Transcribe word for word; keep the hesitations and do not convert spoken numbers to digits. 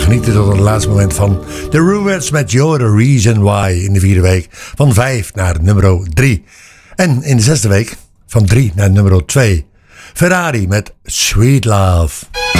genieten tot het laatste moment van The Ruins met You're the Reason Why in de vierde week van vijf naar nummer drie. En in de zesde week van drie naar nummer twee. Ferrari met Sweet Love.